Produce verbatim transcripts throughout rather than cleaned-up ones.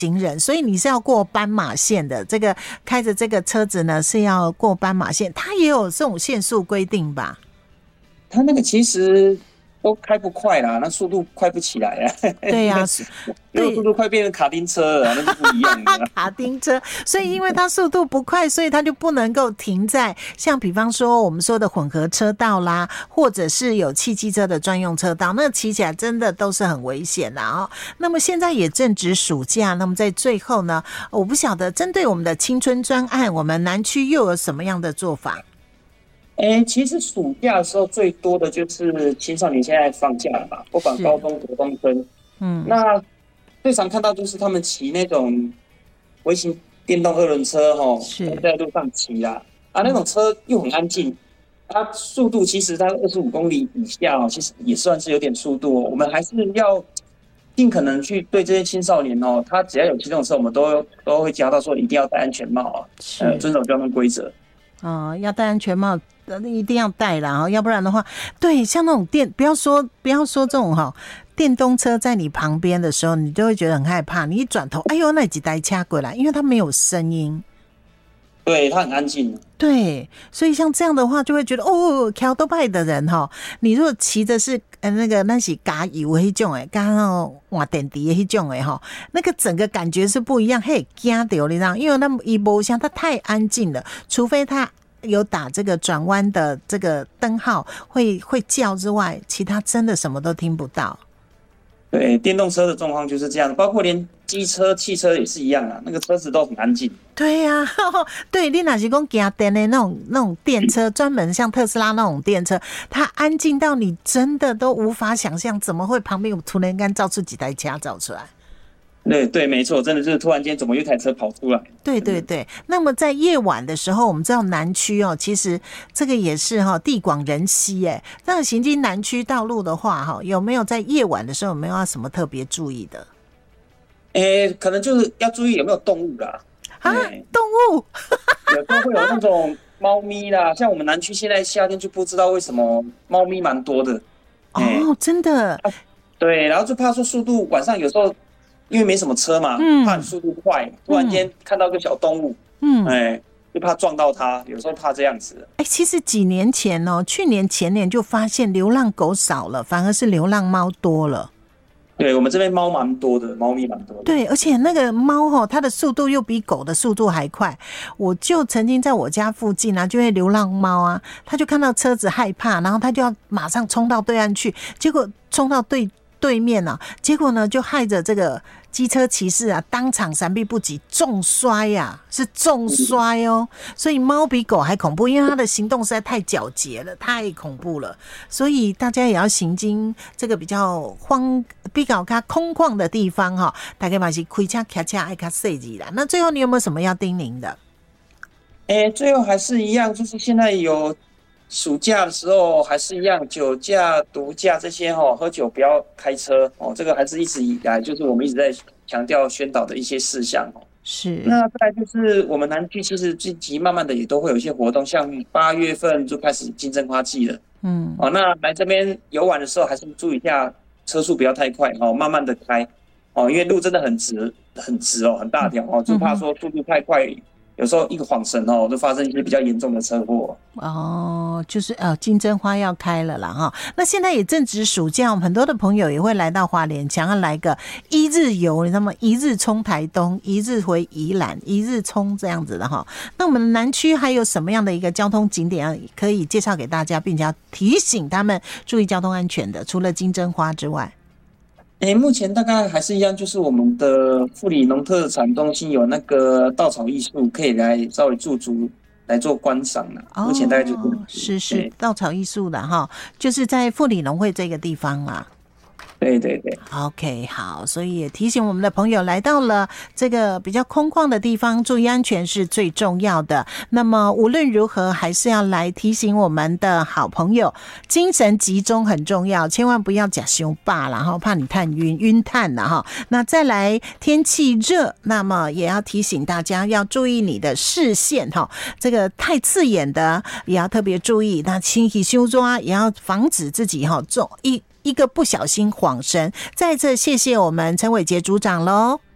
行人，所以你是要过斑马线的。这个开着这个车子呢是要过斑马线，它也有这种限速规定吧？ 它那个其实都开不快啦，那速度快不起来啊。 对呀、啊， 如果速度快变成卡丁车了，那就不一样了。 卡丁车，所以因为它速度不快，所以它就不能够停在像比方说我们说的混合车道啦，或者是有汽机车的专用车道，那骑起来真的都是很危险的哦。那么现在也正值暑假，那么在最后呢，我不晓得针对我们的青春专案，我们南区又有什么样的做法？ 欸，其实暑假的时候最多的就是青少年现在放假了嘛，不管高中、国中生，嗯，那最常看到就是他们骑那种微型电动二轮车，哈，在路上骑啊，啊，那种车又很安静，它速度其实在二十五公里以下哦，其实也算是有点速度哦。我们还是要尽可能去对这些青少年哦，他只要有骑这种车，我们都都会教到说一定要戴安全帽啊，呃，遵守交通规则。 哦，要戴安全帽，一定要戴啦，要不然的话，对，像那种电，不要说不要说这种哈，电动车在你旁边的时候，你就会觉得很害怕。你一转头，哎呦，那几台车过来，因为它没有声音， 对，它很安静。 对，所以像这样的话，就会觉得哦，开多派的人哈，你如果骑的是呃那个那是加油的那种诶，加上换电池的那种诶哈，那个整个感觉是不一样，嘿，惊到你知道，因为那一波像它太安静了，除非它有打这个转弯的这个灯号会会叫之外，其他真的什么都听不到。 对，电动车的状况就是这样，包括连机车、汽车也是一样啊，那个车子都很安静。 对呀、啊，对，你若是讲行电的那种那种电车，专门像特斯拉那种电车，它安静到你真的都无法想象，怎么会旁边有突然间造出几台车走出来？ 对对，没错，真的就是突然间怎么有一台车跑出来？ 对对对。那么在夜晚的时候，我们知道南区哦，其实这个也是哈、哦、地广人稀哎。那行经南区道路的话哈，有没有在夜晚的时候有没有要什么特别注意的？ 诶，可能就是要注意有没有动物啦。 啊，动物有时候会有那种猫咪啦，像我们南区现在夏天就不知道为什么猫咪蛮多的。 哦，真的、 啊。对，然后就怕说速度晚上有时候。因为没什么车嘛，嗯、怕你速度快，突然间看到个小动物，嗯，哎，就怕撞到它，有时候怕这样子。 哎，其实几年前哦，去年前年就发现流浪狗少了，反而是流浪猫多了。 对，我们这边猫蛮多的，猫咪蛮多的。 对，而且那个猫哦，它的速度又比狗的速度还快。我就曾经在我家附近啊，就会流浪猫啊，它就看到车子害怕，然后它就要马上冲到对岸去，结果冲到对对面啊，结果呢就害着这个机车骑士啊，当场闪避不及，重摔呀、啊，是重摔哦。所以猫比狗还恐怖，因为它的行动实在太矫捷了，太恐怖了。所以大家也要行经这个比较荒、比较空旷的地方哈，大概嘛是开车、开车爱较小心啦。那最后你有没有什么要叮咛的？ 哎、欸，最后还是一样，就是现在有。暑假的时候还是一样，酒驾、毒驾这些哦，喝酒不要开车哦，这个还是一直以来就是我们一直在强调宣导的一些事项哦。 是。 那再来就是我们南区其实近期慢慢的也都会有一些活动，像八月份就开始金针花季了，嗯，哦，那来这边游玩的时候还是注意一下车速不要太快哦，慢慢的开哦，因为路真的很直，很直哦，很大条哦，就怕说速度太快。有时候一个晃神哦，就发生一些比较严重的车祸哦。就是呃，金针花要开了啦哈。那现在也正值暑假，我们很多的朋友也会来到花莲，想要来个一日游，你知道吗？一日冲台东，一日回宜兰，一日冲这样子的哈。那我们南区还有什么样的一个交通景点可以介绍给大家，并且要提醒他们注意交通安全的？除了金针花之外。 欸，目前大概还是一样，就是我们的富里农特产中心有那个稻草艺术，可以来稍微驻足来做观赏啦。哦、目前大概就是是是稻草艺术的哈，就是在富里农会这个地方啦。 对对对 ，OK， 好，所以也提醒我们的朋友，来到了这个比较空旷的地方，注意安全是最重要的。那么无论如何，还是要来提醒我们的好朋友，精神集中很重要，千万不要假凶霸，然后怕你探晕晕探了哈。那再来天气热，那么也要提醒大家要注意你的视线哈，这个太刺眼的也要特别注意。那清洗修抓也要防止自己哈中一。一个不小心晃神，再次谢谢我们陈伟杰组长喽。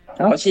好，谢谢。